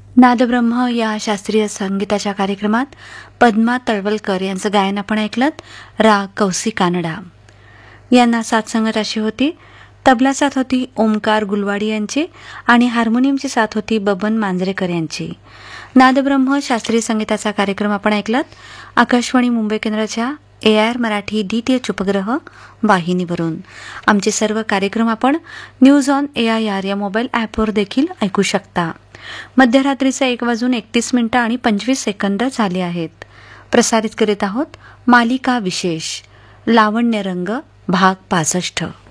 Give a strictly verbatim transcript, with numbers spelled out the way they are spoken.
नादब्रह्म या शास्त्रीय संगीताच्या कार्यक्रमात पद्मा तळवलकर यांचं गायन आपण ऐकलत. राग कौसी कानडा. यांना साथ संगत अशी होती. तबला साथ होती ओमकार गुलवाडी यांची आणि हार्मोनियमची साथ होती बबन मांजरेकर यांची. नादब्रह्म शास्त्रीय संगीताचा कार्यक्रम आपण ऐकलात आकाशवाणी मुंबई केंद्राच्या ए आर मराठी डीटीएच उपग्रह वाहिनीवरून. आमचे सर्व कार्यक्रम आपण news on A I R या मोबाईल ॲपवर देखील ऐकू शकता. मध्यरात्रीचे एक वाजून एकतीस मिनिटं आणि पंचवीस सेकंद झाले आहेत. प्रसारित करीत आहोत मालिका विशेष लावण्य रंग भाग पासष्ट.